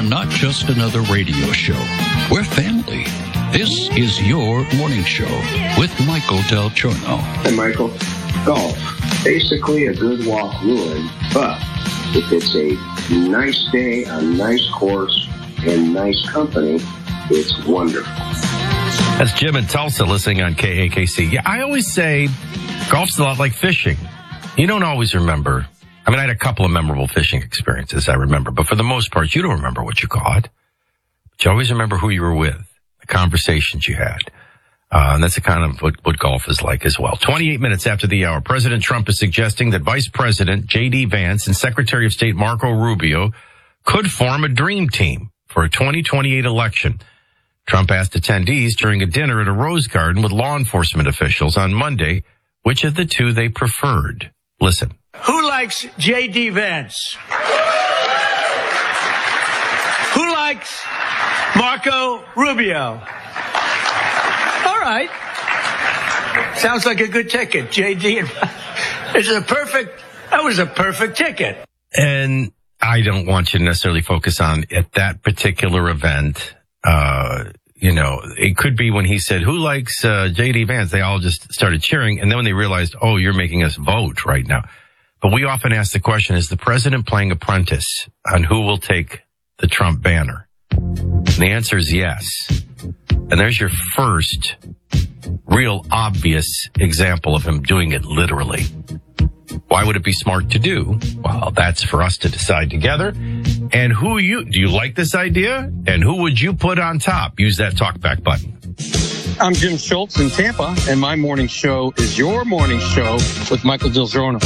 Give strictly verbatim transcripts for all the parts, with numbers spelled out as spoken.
not just another radio show. We're family. This is your morning show with Michael Del Giorno. Hey, Michael. Golf. Basically a good walk ruined, but if it's a nice day, a nice course, and nice company, it's wonderful. That's Jim in Tulsa listening on K A K C. Yeah, I always say golf's a lot like fishing. You don't always remember. I mean, I had a couple of memorable fishing experiences I remember, but for the most part, you don't remember what you caught. But you always remember who you were with, the conversations you had. Uh, and that's the kind of what, what golf is like as well. twenty-eight minutes after the hour, President Trump is suggesting that Vice President J D. Vance and Secretary of State Marco Rubio could form a dream team for a twenty twenty-eight election. Trump asked attendees during a dinner at a Rose Garden with law enforcement officials on Monday which of the two they preferred. Listen. Who likes J D. Vance? Who likes Marco Rubio? All right. Sounds like a good ticket, J D. It's a perfect, that was a perfect ticket. And I don't want you to necessarily focus on at that particular event. Uh, you know, it could be when he said, who likes uh, J D. Vance? They all just started cheering. And then when they realized, oh, you're making us vote right now. But we often ask the question, is the president playing apprentice on who will take the Trump banner? And the answer is yes. And there's your first real obvious example of him doing it literally. Why would it be smart to do? Well, that's for us to decide together. And who you, do you like this idea? And who would you put on top? Use that talkback button. I'm Jim Schultz in Tampa, and my morning show is your morning show with Michael Del Giorno.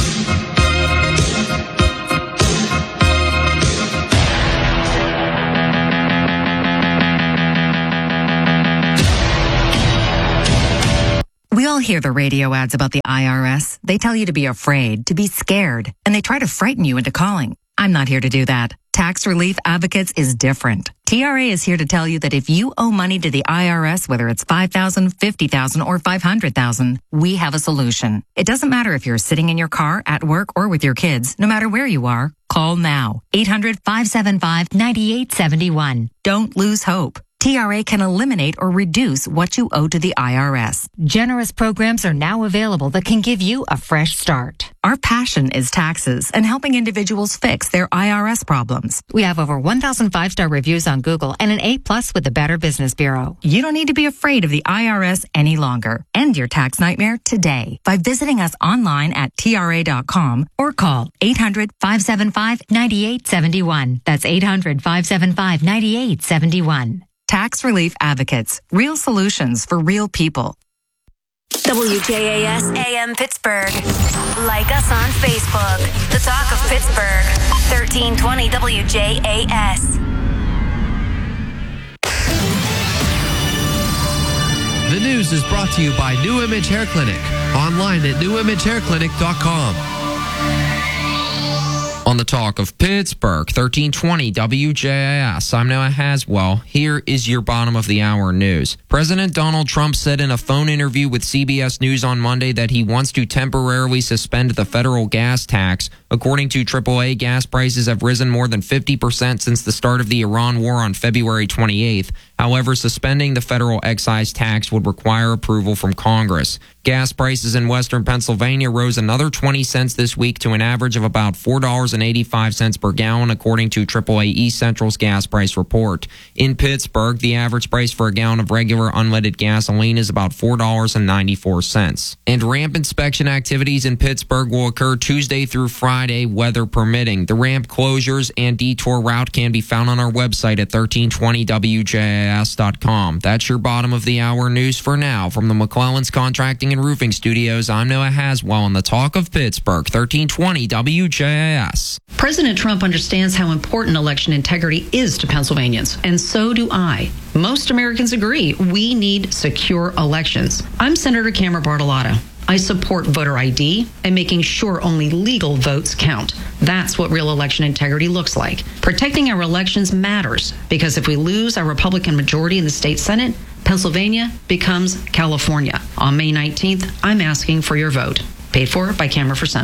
We all hear the radio ads about the I R S. They tell you to be afraid, to be scared, and they try to frighten you into calling. I'm not here to do that. Tax Relief Advocates is different. T R A is here to tell you that if you owe money to the I R S, whether it's five thousand dollars, fifty thousand dollars, or five hundred thousand dollars, we have a solution. It doesn't matter if you're sitting in your car, at work, or with your kids. No matter where you are, call now. eight hundred, five seven five, nine eight seven one. Don't lose hope. T R A can eliminate or reduce what you owe to the I R S. Generous programs are now available that can give you a fresh start. Our passion is taxes and helping individuals fix their I R S problems. We have over one thousand five-star reviews on Google and an A plus with the Better Business Bureau. You don't need to be afraid of the I R S any longer. End your tax nightmare today by visiting us online at T R A dot com or call eight hundred, five seven five, nine eight seven one. That's eight hundred, five seven five, nine eight seven one. Tax Relief Advocates. Real solutions for real people. W J A S A M Pittsburgh. Like us on Facebook. The Talk of Pittsburgh. thirteen twenty W J A S. The news is brought to you by New Image Hair Clinic. Online at new image hair clinic dot com. On the Talk of Pittsburgh, thirteen twenty W J A S. I'm Noah Haswell. Here is your bottom of the hour news. President Donald Trump said in a phone interview with C B S News on Monday that he wants to temporarily suspend the federal gas tax. According to triple A, gas prices have risen more than fifty percent since the start of the Iran war on February twenty-eighth. However, suspending the federal excise tax would require approval from Congress. Gas prices in western Pennsylvania rose another twenty cents this week to an average of about four dollars and eighty-five cents per gallon, according to triple A East Central's gas price report. In Pittsburgh, the average price for a gallon of regular unleaded gasoline is about four dollars and ninety-four cents. And ramp inspection activities in Pittsburgh will occur Tuesday through Friday, weather permitting. The ramp closures and detour route can be found on our website at thirteen twenty W J A S dot com. That's your bottom of the hour news for now. From the McClellan's Contracting and Roofing Studios, I'm Noah Haswell on the Talk of Pittsburgh, thirteen twenty W J A S. President Trump understands how important election integrity is to Pennsylvanians, and so do I. Most Americans agree we need secure elections. I'm Senator Cameron Bartolotta. I support voter I D and making sure only legal votes count. That's what real election integrity looks like. Protecting our elections matters because if we lose our Republican majority in the state Senate, Pennsylvania becomes California. On May nineteenth, I'm asking for your vote. Paid for by Cameron for Senate.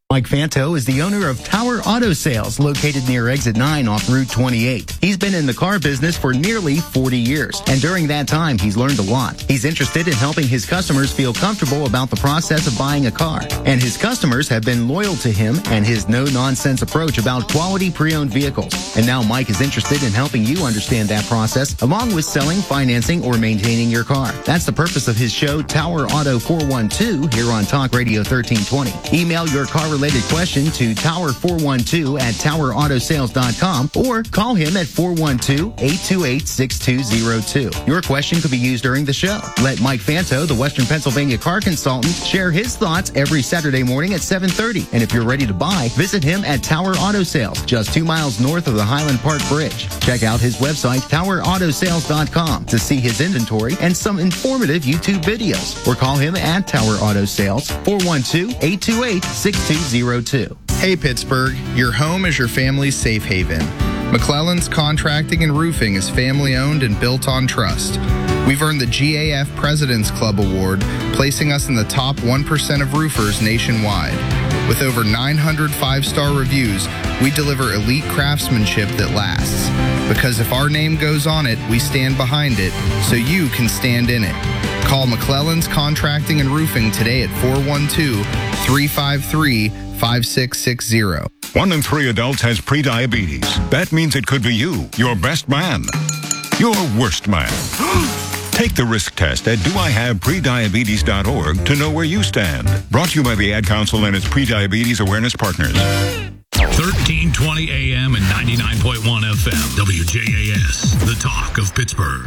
Mike Fanto is the owner of Tower Auto Sales, located near Exit nine off Route twenty-eight. He's been in the car business for nearly forty years, and during that time, he's learned a lot. He's interested in helping his customers feel comfortable about the process of buying a car, and his customers have been loyal to him and his no-nonsense approach about quality pre-owned vehicles. And now Mike is interested in helping you understand that process, along with selling, financing, or maintaining your car. That's the purpose of his show, Tower Auto four one two, here on Talk Radio thirteen twenty. Email your car-related question to tower four one two at tower auto sales dot com or call him at four one two, eight two eight, six two zero two. Your question could be used during the show. Let Mike Fanto, the Western Pennsylvania car consultant, share his thoughts every Saturday morning at seven thirty. And if you're ready to buy, visit him at Tower Auto Sales, just two miles north of the Highland Park Bridge. Check out his website, tower auto sales dot com, to see his inventory and some informative YouTube videos. Or call him at Tower Auto Sales, four one two, eight two eight, six two zero two. Hey Pittsburgh, your home is your family's safe haven. McClellan's Contracting and Roofing is family owned and built on trust. We've earned the G A F President's Club Award, placing us in the top one percent of roofers nationwide. With over nine hundred five-star reviews, we deliver elite craftsmanship that lasts. Because if our name goes on it, we stand behind it, so you can stand in it. Call McClellan's Contracting and Roofing today at four one two, three five three, five six six zero. One in three adults has prediabetes. That means it could be you, your best man, your worst man. Take the risk test at do I have prediabetes dot org to know where you stand. Brought to you by the Ad Council and its Prediabetes Awareness Partners. thirteen twenty A M and ninety-nine point one F M, W J A S, the talk of Pittsburgh.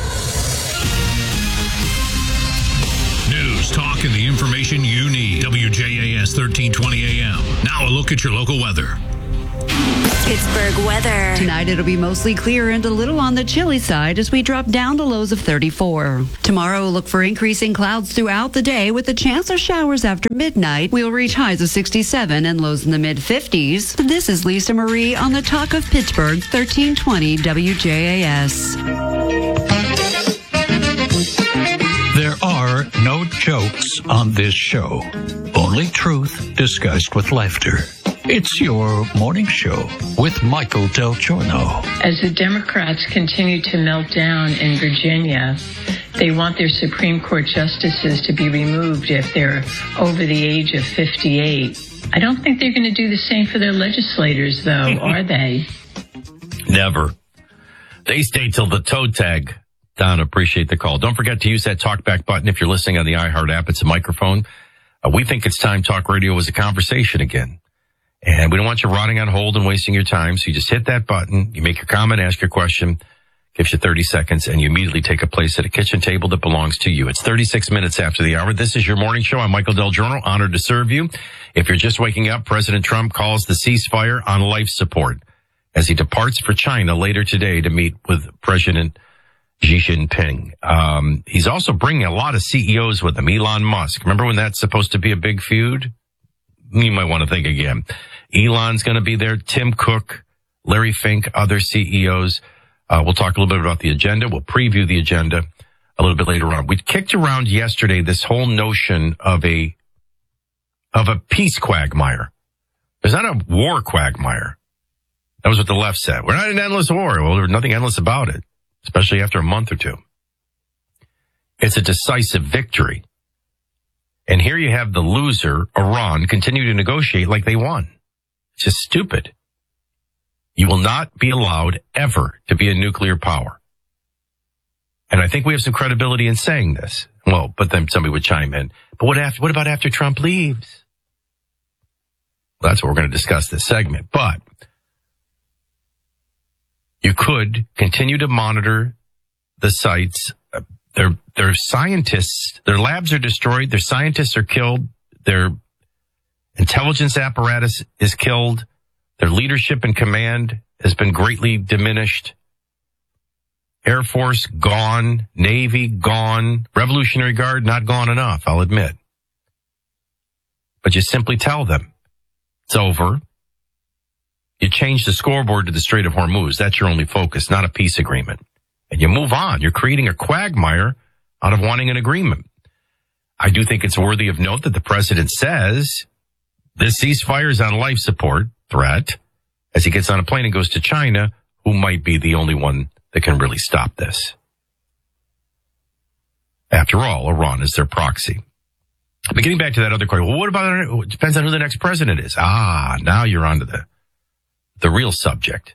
News, talk, and the information you need. W J A S thirteen twenty A M. Now a look at your local weather. Pittsburgh weather. Tonight it'll be mostly clear and a little on the chilly side as we drop down to lows of thirty-four. Tomorrow, look for increasing clouds throughout the day with a chance of showers after midnight. We'll reach highs of sixty-seven and lows in the mid-fifties. This is Lisa Marie on the Talk of Pittsburgh, thirteen twenty W J A S. There are no jokes on this show, only truth discussed with laughter. It's your morning show with Michael Del Giorno. As the Democrats continue to melt down in Virginia, they want their Supreme Court justices to be removed if they're over the age of fifty-eight. I don't think they're going to do the same for their legislators, though, are they? Never. They stay till the toe tag. Don, appreciate the call. Don't forget to use that talkback button if you're listening on the iHeart app. It's a microphone. Uh, we think it's time talk radio is a conversation again. And we don't want you rotting on hold and wasting your time. So you just hit that button. You make your comment, ask your question, gives you thirty seconds, and you immediately take a place at a kitchen table that belongs to you. It's thirty-six minutes after the hour. This is your morning show. I'm Michael Del Giorno, honored to serve you. If you're just waking up, President Trump calls the ceasefire on life support as he departs for China later today to meet with President Xi Jinping. Um, he's also bringing a lot of C E Os with him. Elon Musk. Remember when that's supposed to be a big feud? You might want to think again. Elon's going to be there. Tim Cook, Larry Fink, other C E Os. Uh, we'll talk a little bit about the agenda. We'll preview the agenda a little bit later on. We kicked around yesterday this whole notion of a, of a peace quagmire. There's not a war quagmire. That was what the left said. We're not in endless war. Well, there's nothing endless about it, especially after a month or two. It's a decisive victory. And here you have the loser, Iran, continue to negotiate like they won. It's just stupid. You will not be allowed ever to be a nuclear power. And I think we have some credibility in saying this. Well, but then somebody would chime in. But what after, what about after Trump leaves? Well, that's what we're going to discuss this segment. But you could continue to monitor the sites. Their, their scientists, their labs are destroyed. Their scientists are killed. Their intelligence apparatus is killed. Their leadership and command has been greatly diminished. Air Force gone. Navy gone. Revolutionary Guard not gone enough, I'll admit. But you simply tell them it's over. You change the scoreboard to the Strait of Hormuz. That's your only focus, not a peace agreement. And you move on. You're creating a quagmire out of wanting an agreement. I do think it's worthy of note that the president says This ceasefire is on life support threat as he gets on a plane and goes to China, who might be the only one that can really stop this. After all, Iran is their proxy. But getting back to that other question, well, what about, it depends on who the next president is. Ah, now you're onto the, the real subject.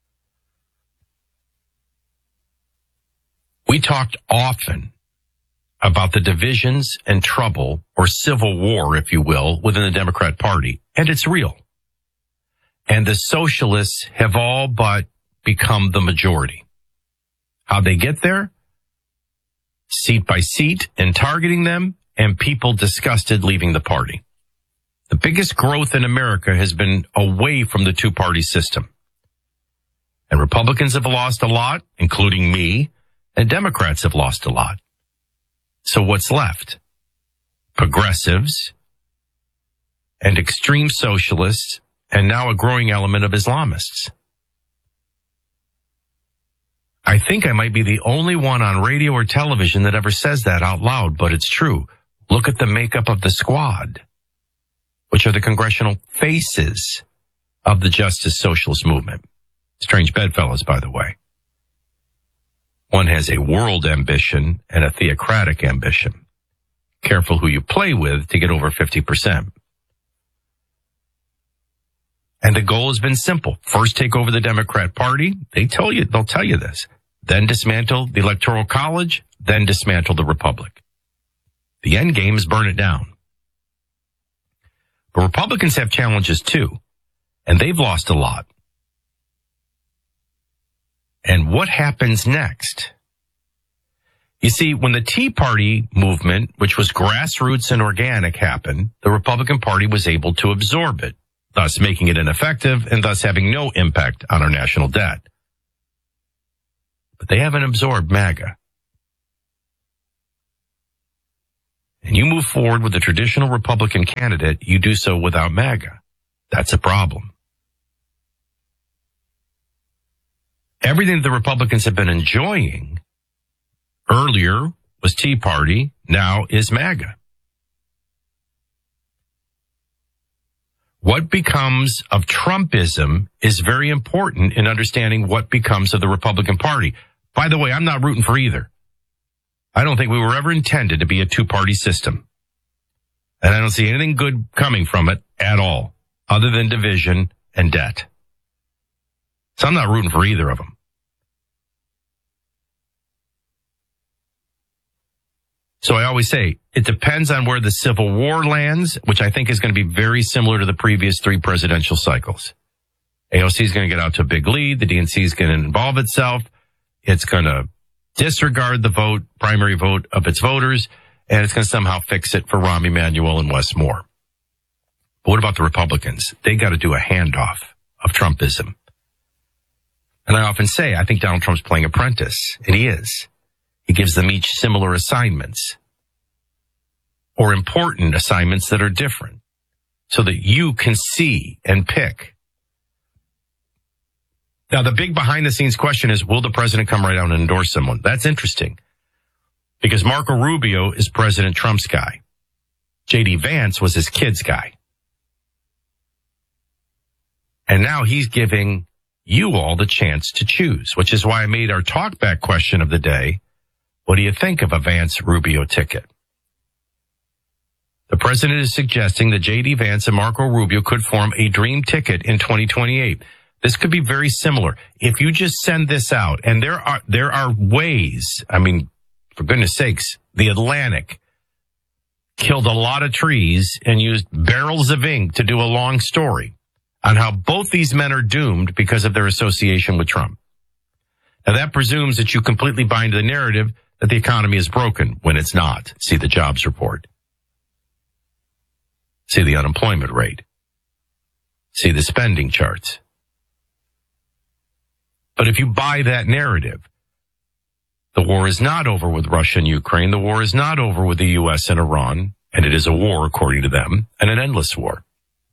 We talked often about the divisions and trouble, or civil war, if you will, within the Democrat Party. And it's real. And the socialists have all but become the majority. How'd they get there? Seat by seat and targeting them, and people disgusted leaving the party. The biggest growth in America has been away from the two-party system. And Republicans have lost a lot, including me, and Democrats have lost a lot. So what's left? Progressives and extreme socialists, and now a growing element of Islamists. I think I might be the only one on radio or television that ever says that out loud, but it's true. Look at the makeup of the squad, which are the congressional faces of the Justice Socialist movement. Strange bedfellows, by the way. One has a world ambition and a theocratic ambition. Careful who you play with to get over fifty percent. And the goal has been simple. First, take over the Democrat Party. They tell you, they'll tell you this. Then dismantle the Electoral College. Then dismantle the Republic. The end game is burn it down. But Republicans have challenges too. And they've lost a lot. And what happens next? You see, when the Tea Party movement, which was grassroots and organic, happened, the Republican Party was able to absorb it, thus making it ineffective and thus having no impact on our national debt. But they haven't absorbed MAGA. And you move forward with a traditional Republican candidate, you do so without MAGA. That's a problem. Everything the Republicans have been enjoying earlier was Tea Party, now is MAGA. What becomes of Trumpism is very important in understanding what becomes of the Republican Party. By the way, I'm not rooting for either. I don't think we were ever intended to be a two-party system. And I don't see anything good coming from it at all, other than division and debt. So I'm not rooting for either of them. So I always say, it depends on where the Civil War lands, which I think is going to be very similar to the previous three presidential cycles. A O C is going to get out to a big lead. The D N C is going to involve itself. It's going to disregard the vote, primary vote of its voters, and it's going to somehow fix it for Rahm Emanuel and Wes Moore. But what about the Republicans? They got to do a handoff of Trumpism. And I often say, I think Donald Trump's playing apprentice, and he is. He gives them each similar assignments or important assignments that are different so that you can see and pick. Now, the big behind the scenes question is, will the president come right out and endorse someone? That's interesting because Marco Rubio is President Trump's guy. J D Vance was his kid's guy. And now he's giving you all the chance to choose, which is why I made our talkback question of the day. What do you think of a Vance-Rubio ticket? The president is suggesting that J D Vance and Marco Rubio could form a dream ticket in twenty twenty-eight. This could be very similar. If you just send this out, and there are, there are ways, I mean, for goodness sakes, the Atlantic killed a lot of trees and used barrels of ink to do a long story on how both these men are doomed because of their association with Trump. Now that presumes that you completely buy into the narrative that the economy is broken when it's not. See the jobs report. See the unemployment rate. See the spending charts. But if you buy that narrative, the war is not over with Russia and Ukraine. The war is not over with the U S and Iran. And it is a war, according to them, and an endless war.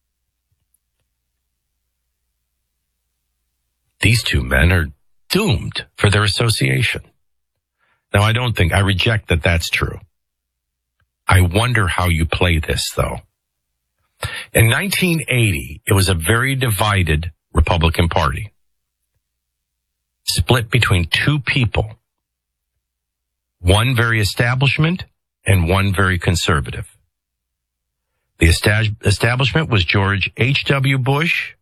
These two men are doomed for their association. Now, I don't think, I reject that that's true. I wonder how you play this, though. In nineteen eighty, it was a very divided Republican Party, split between two people, one very establishment and one very conservative. The estab- establishment was George H W. Bush.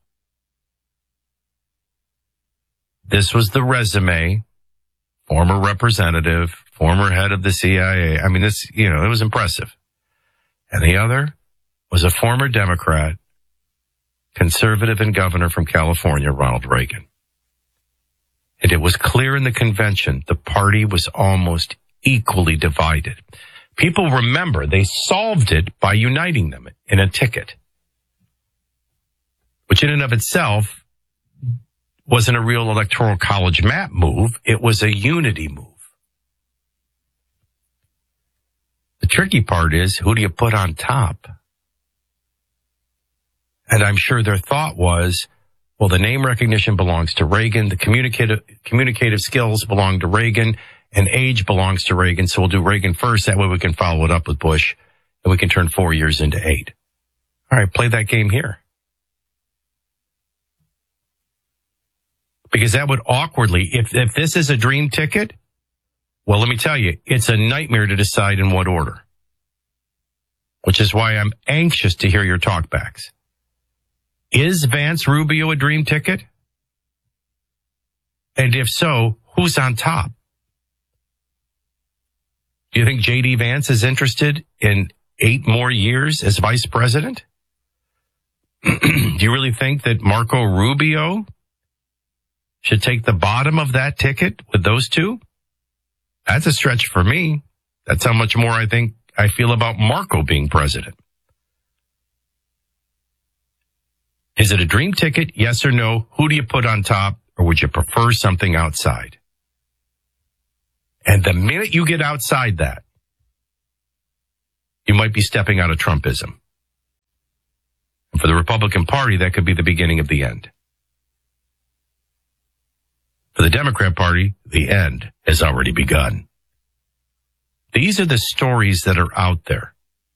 This was the resume, former representative, former head of the C I A. I mean, this, you know, it was impressive. And the other was a former Democrat, conservative and governor from California, Ronald Reagan. And it was clear in the convention the party was almost equally divided. People remember they solved it by uniting them in a ticket, which in and of itself wasn't a real electoral college map move. It was a unity move. The tricky part is, who do you put on top? And I'm sure their thought was, well, the name recognition belongs to Reagan, the communicative communicative skills belong to Reagan, and age belongs to Reagan, so we'll do Reagan first. That way we can follow it up with Bush, and we can turn four years into eight. All right, play that game here. Because that would awkwardly, if, if this is a dream ticket, well, let me tell you, it's a nightmare to decide in what order. Which is why I'm anxious to hear your talkbacks. Is Vance Rubio a dream ticket? And if so, who's on top? Do you think J D Vance is interested in eight more years as vice president? Do you really think that Marco Rubio should take the bottom of that ticket with those two? That's a stretch for me. That's how much more I think I feel about Marco being president. Is it a dream ticket? Yes or no? Who do you put on top? Or would you prefer something outside? And the minute you get outside that, you might be stepping out of Trumpism. And for the Republican Party, that could be the beginning of the end. For the Democrat Party, the end has already begun. These are the stories that are out there.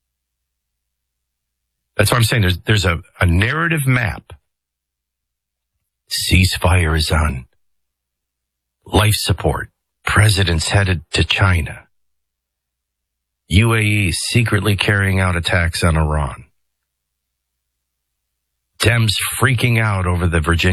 That's what I'm saying. There's, there's a, a narrative map. Ceasefire is on. Life support. President's headed to China. U A E secretly carrying out attacks on Iran. Dems freaking out over the Virginia